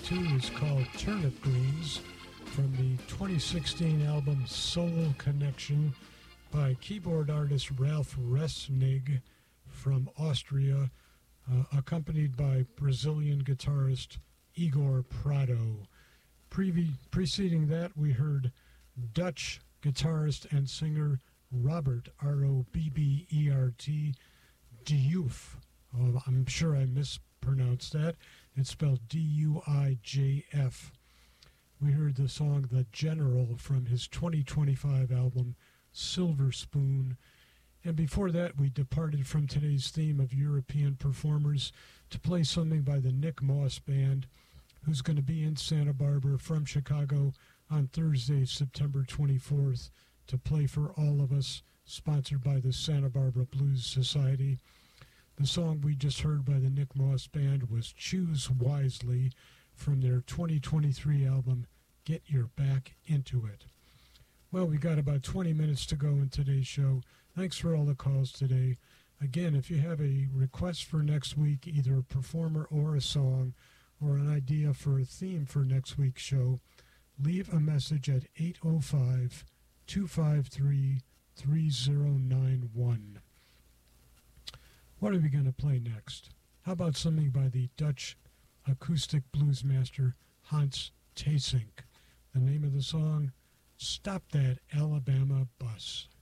to is called Turnip Greens from the 2016 album Soul Connection by keyboard artist Ralph Resnig from Austria, accompanied by Brazilian guitarist Igor Prado. Preceding that, we heard Dutch guitarist and singer Robert, R-O-B-B-E-R-T, Diouf. I'm sure I mispronounced that. It's spelled D-U-I-J-F. We heard the song The General from his 2025 album Silver Spoon. And before that, we departed from today's theme of European performers to play something by the Nick Moss Band, who's going to be in Santa Barbara from Chicago on Thursday, September 24th, to play for all of us, sponsored by the Santa Barbara Blues Society. The song we just heard by the Nick Moss Band was Choose Wisely from their 2023 album, Get Your Back Into It. Well, we got about 20 minutes to go in today's show. Thanks for all the calls today. Again, if you have a request for next week, either a performer or a song, or an idea for a theme for next week's show, leave a message at 805-253-3091. What are we going to play next? How about something by the Dutch acoustic blues master Hans Theesink? The name of the song, Stop That Alabama Bus.